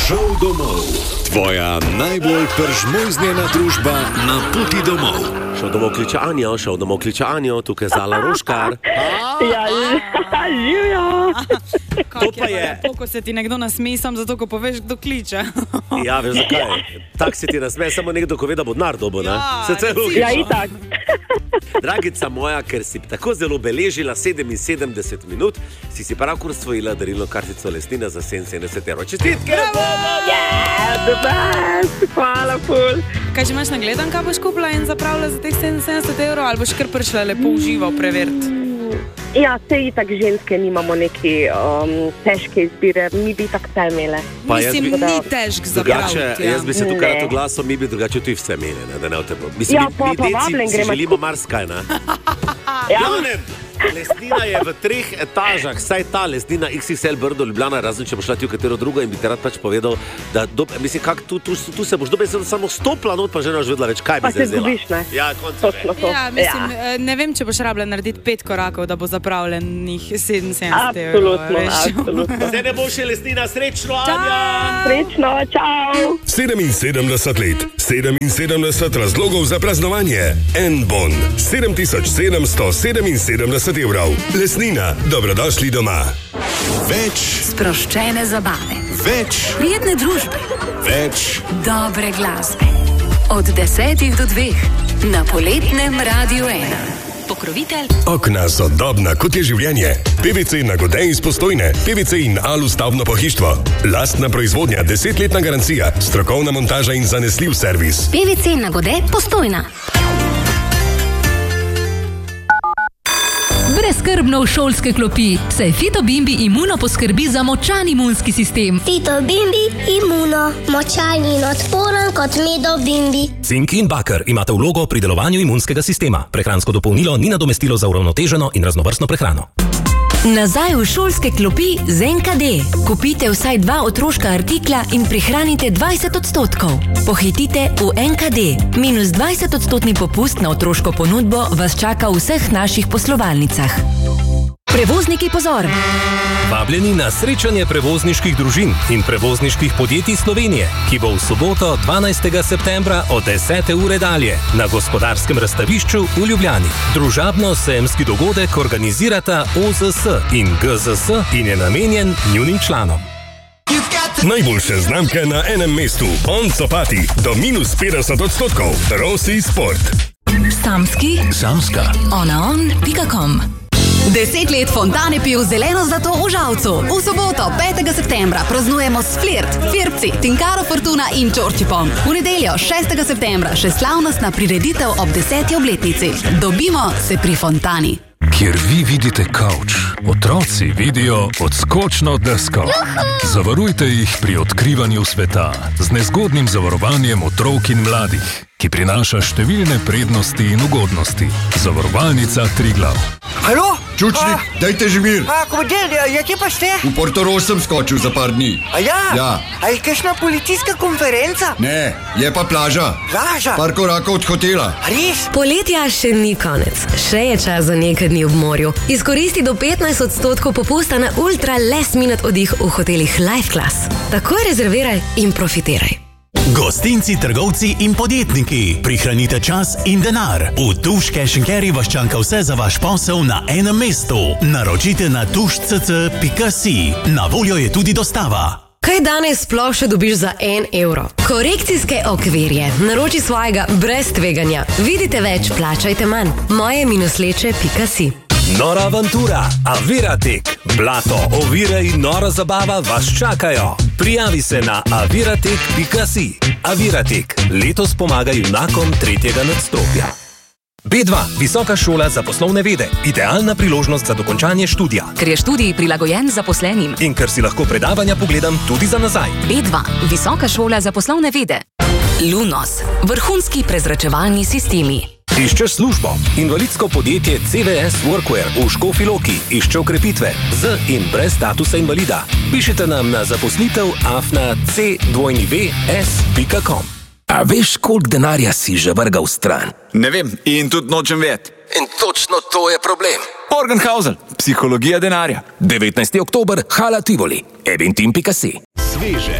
Šel domov. Tvoja najbolj peržmojznjena družba na poti domov. Šel domov kliče Anjo, tukaj je Zala Roškar. Ja, živijo. To pa je... Ko se ti nekdo nasmeji, sam zato, ko poveš, kdo kliče. Ja, veš zakaj? Tak se ti nasmeje, samo nekdo, ko ve, da bo denar dobil, ne? Ja, itak. Dragica moja, ker si tako zelo beležila 77 minut, si pravkar svojila darilno kartico Lesnina za 77 evrov. Čestitke! Hvala, ful. Kaj že imaš nagledan, kaj boš kupila in zapravila za teh 77 evrov, ali boš kar prišla lepo uživo preveriti? Ja, se itak ženske nimamo neki težke izbire, mi bi tak vse imele. Mislim, ni težk zapraviti. Jaz bi se tukaj na to glaso, mi bi drugače tudi vse imeli, da ne v tebo. Mislim, Ja, pa vabljen si gremo želimo marsikaj, ne? Lesnina je v 3 etažah, saj ta Lesnina XXL Brdo Ljubljana, razen če boš šla ti v katero drugo in bi te rad pač povedal, da mislim, tu se boš dobesedno samo stopla not, pa že ne boš vedela več, kaj bi zdaj zdela. Pa se zgubiš, ne? Ja, končno ne. Ja, mislim, ne vem, če boš rabila narediti 5 korakov, da bo zapravljenih 77 evrov. Absolutno. Zdaj ne bo še Lesnina, srečno, Anja! Srečno, čau! 77 let, 77 razlogov za praznovanje. N-Bon, 7777 evrov. Lesnina, dobrodošli doma. Več Sproščene zabave, Več prijetne družbe, Več dobre glasbe. Od 10 do 2 na poletnem Radiu 1. Pokrovitelj Okna sodobna, kot je življenje. PVC Nagode iz Postojne, PVC in Alu stavbno pohištvo. Lastna proizvodnja, 10-letna garancija, strokovna montaža in zanesljiv servis. PVC Nagode Postojna. Brezskrbno v šolske klopi, saj Fito Bimbi Imuno poskrbi za močan imunski sistem. Fito Bimbi Imuno, močan in odporen kot medo Bimbi. Cink in bakar imata vlogo pri delovanju imunskega sistema. Prehransko dopolnilo ni nadomestilo za uravnoteženo in raznovrstno prehrano. Nazaj v šolske klopi z NKD. Kupite vsaj 2 otroška artikla in prihranite 20%. Pohitite v NKD. Minus 20% popust na otroško ponudbo vas čaka v vseh naših poslovalnicah. Prevozniki, pozor! Vabljeni na srečanje prevozniških družin in prevozniških podjetij Slovenije, ki bo v soboto 12. septembra od 10. ure dalje na gospodarskem razstavišču v Ljubljani. Družabno-sejemski dogodek organizirata OZS in GZS in je namenjen njunim članom. Najboljše znamke na enem mestu. On Copati do minus 50%. Rossi Sport. Samska. onaon.com 10 let Fontane piv zeleno zlato v Žalcu. V soboto, 5. septembra, praznujemo s Flirt, Firpci, Tinkaro Fortuna in Čorčipom. V nedeljo, 6. septembra, še slavnostna prireditev ob 10. obletnici. Dobimo se pri Fontani. Kjer vi vidite kavč, otroci vidijo odskočno desko. Zavarujte jih pri odkrivanju sveta z nezgodnim zavarovanjem otrok in mladih, ki prinaša številne prednosti in ugodnosti. Zavarovalnica Triglav. Halo? Čučnik, dajte že mir. Komodel, kje pa ste? V Portorož sem skočil za par dni. A ja? Ja. A je kakšna policijska konferenca? Ne, je pa plaža. Plaža? Par korakov od hotela. Res? Poletja še ni konec. Še je čas za nekaj dni v morju. Izkoristi do 15% popusta na ultra last minute oddih v hotelih Life Class. Takoj rezerviraj in profitiraj. Gostinci, trgovci in podjetniki, prihranite čas in denar. V Tuš Cash & Carry vas čaka vse za vaš posel na enem mestu. Naročite na tušcc.si. Na voljo je tudi dostava. Kaj danes sploh še dobiš za 1 evro? Korekcijske okvirje. Naroči svojega brez tveganja. Vidite več, plačajte manj. moje-leče.si. Nora avantura, Aviratek, blato, ovire in nora zabava vas čakajo. Prijavi se na aviratek.si. Aviratek, letos pomaga junakom 3. nadstropja. B2, Visoka šola za poslovne vede. Idealna priložnost za dokončanje študija. Ker je študij prilagojen zaposlenim. In ker si lahko predavanja pogledam tudi za nazaj. B2, Visoka šola za poslovne vede. Lunos, vrhunski prezračevalni sistemi. Iščeš službo? Invalidsko podjetje CVS Workwear v Škofji Loki išče okrepitve z in brez statusa invalida. Pišite nam na zaposlitev@cws.com. A veš, koliko denarja si že vrgal stran? Ne vem in tudi nočem vedeti. In točno to je problem. Morgenhausen, psihologija denarja. 19. oktober, Hala Tivoli, eventim.si. Sveže